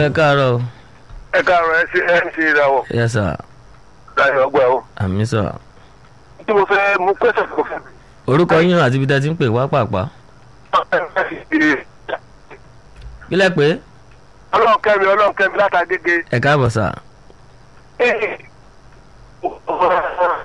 ẹ káàárọ̀ o. ẹ káàárọ̀ ẹ ń ṣe ìràwọ̀ yes sir. láyọ̀ ọgbà o. àmì sọ. tí mo fẹ́ mú pẹ́sẹ̀ tó fẹ́. orúkọ yín àti ibi tẹ́ ti ń pè wá pàápàá. kílẹ̀ pé. ọlọ́run kẹ́mi látàgége. ẹ káàbọ̀ sà.